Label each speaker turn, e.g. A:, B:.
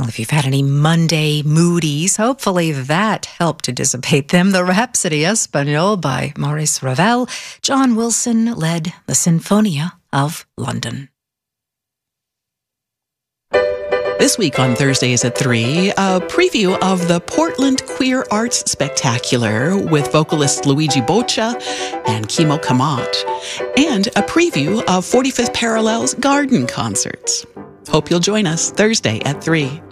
A: Well, if you've had any Monday moodies, hopefully that helped to dissipate them. The Rhapsody Espagnole by Maurice Ravel. John Wilson led the Sinfonia of London.
B: This week on Thursdays at 3, a preview of the Portland Queer Arts Spectacular with vocalist Luigi Boccia and Kimo Kamat, and a preview of 45th Parallel's garden concerts. Hope you'll join us Thursday at 3.